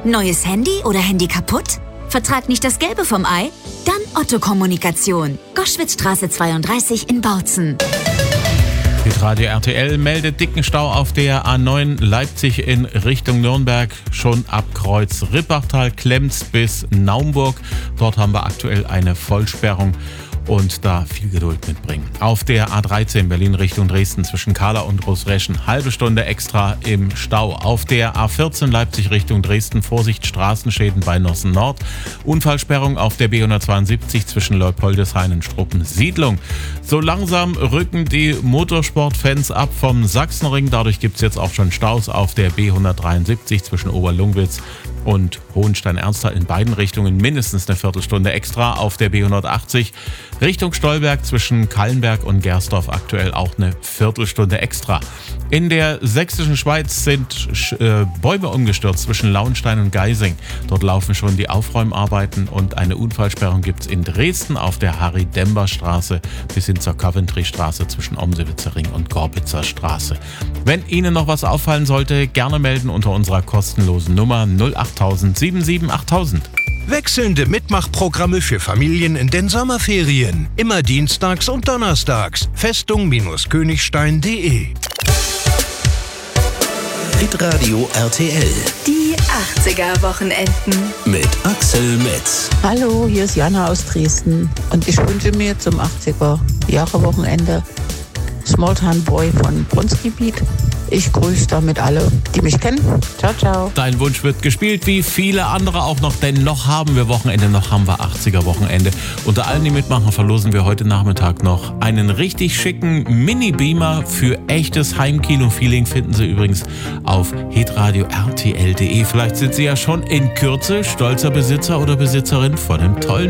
Neues Handy oder Handy kaputt? Vertrag nicht das Gelbe vom Ei? Dann Otto Kommunikation. Goschwitzstraße 32 in Bautzen. Hitradio RTL meldet dicken Stau auf der A9 Leipzig in Richtung Nürnberg. Schon ab Kreuz Rippachtal, Klemms bis Naumburg. Dort haben wir aktuell eine Vollsperrung und da viel Geduld mitbringen. Auf der A13 Berlin Richtung Dresden zwischen Kahla und Großreschen, halbe Stunde extra im Stau. Auf der A14 Leipzig Richtung Dresden, Vorsicht Straßenschäden bei Nossen Nord. Unfallsperrung auf der B172 zwischen Leupoldeshain und Struppen-Siedlung. So langsam rücken die Motorsportfans ab vom Sachsenring. Dadurch gibt es jetzt auch schon Staus auf der B173 zwischen Oberlungwitz und Hohenstein-Ernsthal in beiden Richtungen mindestens eine Viertelstunde extra. Auf der B180 Richtung Stolberg zwischen Kallenberg und Gersdorf aktuell auch eine Viertelstunde extra. In der sächsischen Schweiz sind Bäume umgestürzt zwischen Lauenstein und Geising. Dort laufen schon die Aufräumarbeiten und eine Unfallsperrung gibt es in Dresden auf der Harry-Dember-Straße bis hin zur Coventry-Straße zwischen Omsewitzer Ring und Gorbitzer Straße. Wenn Ihnen noch was auffallen sollte, gerne melden unter unserer kostenlosen Nummer 08000 77 8000. Wechselnde Mitmachprogramme für Familien in den Sommerferien. Immer dienstags und donnerstags. Festung-Königstein.de. Hitradio RTL. Die 80er-Wochenenden. Mit Axel Metz. Hallo, hier ist Jana aus Dresden und ich wünsche mir zum 80er-Jahre-Wochenende Small-Town Boy von Brunsgebiet. Ich grüße damit alle, die mich kennen. Ciao, ciao. Dein Wunsch wird gespielt, wie viele andere auch noch, denn noch haben wir Wochenende, noch haben wir 80er-Wochenende. Unter allen, die mitmachen, verlosen wir heute Nachmittag noch einen richtig schicken Mini-Beamer für echtes Heimkino-Feeling. Finden Sie übrigens auf hitradio rtl.de. Vielleicht sind Sie ja schon in Kürze stolzer Besitzer oder Besitzerin von einem tollen